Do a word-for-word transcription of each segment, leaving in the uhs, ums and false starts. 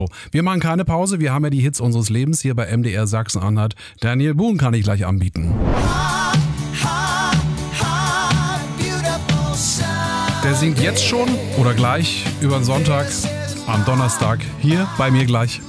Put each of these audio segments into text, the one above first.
Wir machen keine Pause, wir haben ja die Hits unseres Lebens hier bei M D R Sachsen-Anhalt. Daniel Boone kann ich gleich anbieten. Der singt jetzt schon oder gleich über den Sonntag am Donnerstag hier bei mir gleich.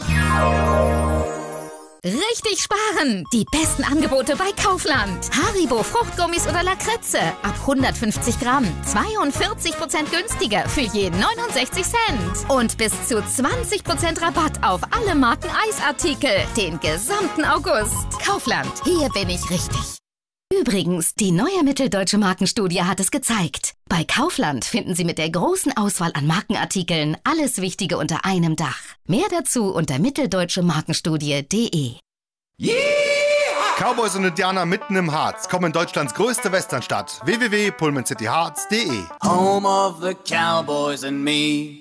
Richtig sparen! Die besten Angebote bei Kaufland. Haribo Fruchtgummis oder Lakritze ab hundertfünfzig Gramm. zweiundvierzig Prozent günstiger für je neunundsechzig Cent. Und bis zu zwanzig Prozent Rabatt auf alle Marken Eisartikel. Den gesamten August. Kaufland, hier bin ich richtig. Übrigens, die neue Mitteldeutsche Markenstudie hat es gezeigt. Bei Kaufland finden Sie mit der großen Auswahl an Markenartikeln alles Wichtige unter einem Dach. Mehr dazu unter mitteldeutsche markenstudie punkt de. Yeah! Cowboys und Indianer mitten im Harz kommen in Deutschlands größte Westernstadt. w w w punkt pullman city harz punkt de. Home of the Cowboys and me.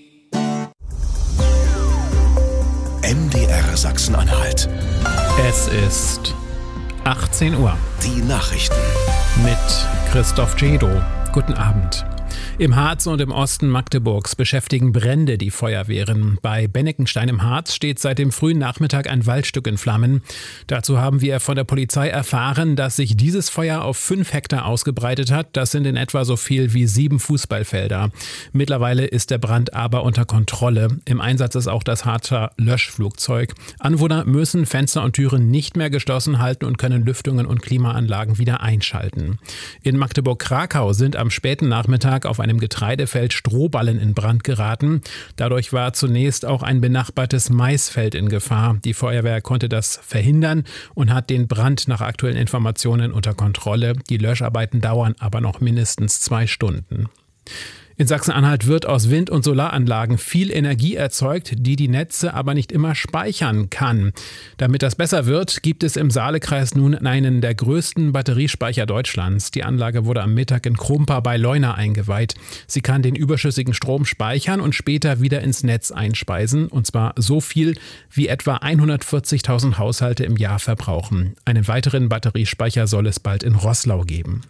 M D R Sachsen-Anhalt. Es ist achtzehn Uhr. Die Nachrichten Mit Christoph Cedo. Guten Abend. Im Harz und im Osten Magdeburgs beschäftigen Brände die Feuerwehren. Bei Benneckenstein im Harz steht seit dem frühen Nachmittag ein Waldstück in Flammen. Dazu haben wir von der Polizei erfahren, dass sich dieses Feuer auf fünf Hektar ausgebreitet hat. Das sind in etwa so viel wie sieben Fußballfelder. Mittlerweile ist der Brand aber unter Kontrolle. Im Einsatz ist auch das Harzer Löschflugzeug. Anwohner müssen Fenster und Türen nicht mehr geschlossen halten und können Lüftungen und Klimaanlagen wieder einschalten. In Magdeburg-Krakau sind am späten Nachmittag auf einem Getreidefeld Strohballen in Brand geraten. Dadurch war zunächst auch ein benachbartes Maisfeld in Gefahr. Die Feuerwehr konnte das verhindern und hat den Brand nach aktuellen Informationen unter Kontrolle. Die Löscharbeiten dauern aber noch mindestens zwei Stunden. In Sachsen-Anhalt wird aus Wind- und Solaranlagen viel Energie erzeugt, die die Netze aber nicht immer speichern kann. Damit das besser wird, gibt es im Saalekreis nun einen der größten Batteriespeicher Deutschlands. Die Anlage wurde am Mittag in Krumpa bei Leuna eingeweiht. Sie kann den überschüssigen Strom speichern und später wieder ins Netz einspeisen. Und zwar so viel, wie etwa hundertvierzigtausend Haushalte im Jahr verbrauchen. Einen weiteren Batteriespeicher soll es bald in Roßlau geben.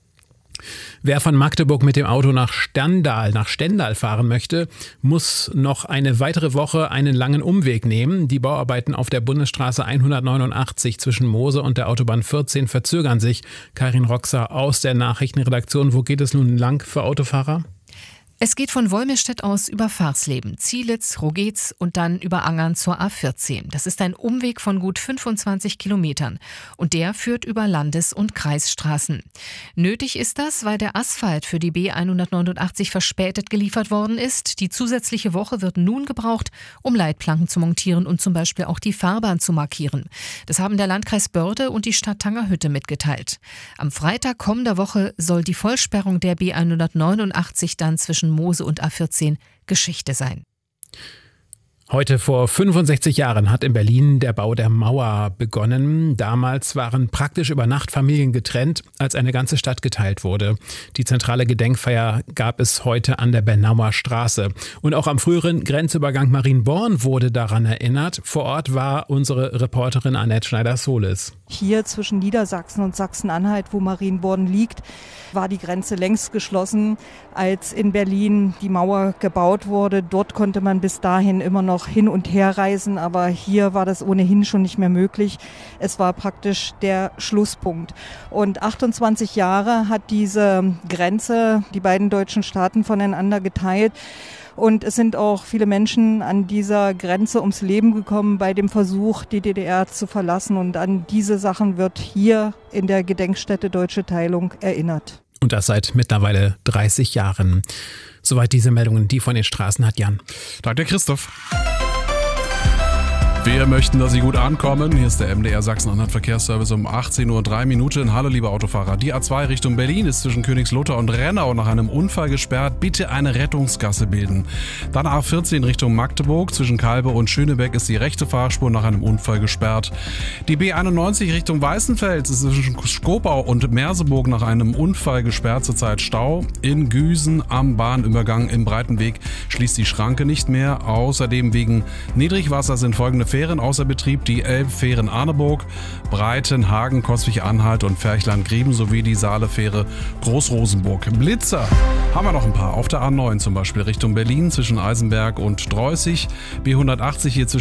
Wer von Magdeburg mit dem Auto nach Stendal, nach Stendal fahren möchte, muss noch eine weitere Woche einen langen Umweg nehmen. Die Bauarbeiten auf der Bundesstraße hundertneunundachtzig zwischen Moose und der Autobahn vierzehn verzögern sich. Karin Roxer aus der Nachrichtenredaktion. Wo geht es nun lang für Autofahrer? Es geht von Wolmirstedt aus über Farsleben, Zielitz, Rogetz und dann über Angern zur A vierzehn. Das ist ein Umweg von gut fünfundzwanzig Kilometern und der führt über Landes- und Kreisstraßen. Nötig ist das, weil der Asphalt für die B hundertneunundachtzig verspätet geliefert worden ist. Die zusätzliche Woche wird nun gebraucht, um Leitplanken zu montieren und zum Beispiel auch die Fahrbahn zu markieren. Das haben der Landkreis Börde und die Stadt Tangerhütte mitgeteilt. Am Freitag kommender Woche soll die Vollsperrung der B hundertneunundachtzig dann zwischen Moose und A vierzehn Geschichte sein. Heute vor fünfundsechzig Jahren hat in Berlin der Bau der Mauer begonnen. Damals waren praktisch über Nacht Familien getrennt, als eine ganze Stadt geteilt wurde. Die zentrale Gedenkfeier gab es heute an der Bernauer Straße. Und auch am früheren Grenzübergang Marienborn wurde daran erinnert. Vor Ort war unsere Reporterin Annette Schneider-Solis. Hier zwischen Niedersachsen und Sachsen-Anhalt, wo Marienborn liegt, war die Grenze längst geschlossen, als in Berlin die Mauer gebaut wurde. Dort konnte man bis dahin immer noch hin und her reisen, aber hier war das ohnehin schon nicht mehr möglich. Es war praktisch der Schlusspunkt. Und achtundzwanzig Jahre hat diese Grenze die beiden deutschen Staaten voneinander geteilt. Und es sind auch viele Menschen an dieser Grenze ums Leben gekommen bei dem Versuch, die D D R zu verlassen. Und an diese Sachen wird hier in der Gedenkstätte Deutsche Teilung erinnert. Und das seit mittlerweile dreißig Jahren. Soweit diese Meldungen, die von den Straßen hat Jan. Danke, Christoph. Wir möchten, dass Sie gut ankommen. Hier ist der M D R Sachsen-Anhalt Verkehrsservice um achtzehn Uhr drei Minuten. Hallo, liebe Autofahrer. Die A zwei Richtung Berlin ist zwischen Königslutter und Rennau nach einem Unfall gesperrt. Bitte eine Rettungsgasse bilden. Dann A vierzehn Richtung Magdeburg. Zwischen Kalbe und Schönebeck ist die rechte Fahrspur nach einem Unfall gesperrt. Die B einundneunzig Richtung Weißenfels ist zwischen Skopau und Merseburg nach einem Unfall gesperrt. Zurzeit Stau. In Güsen am Bahnübergang im Breitenweg schließt die Schranke nicht mehr. Außerdem wegen Niedrigwasser sind folgende Fähren außer Betrieb, die Elbfähren Arneburg, Breitenhagen, Coswig-Anhalt und Ferchland-Grieben sowie die Saalefähre Großrosenburg. Blitzer haben wir noch ein paar. Auf der A neun zum Beispiel Richtung Berlin zwischen Eisenberg und Dreußig, B hundertachtzig hier zwischen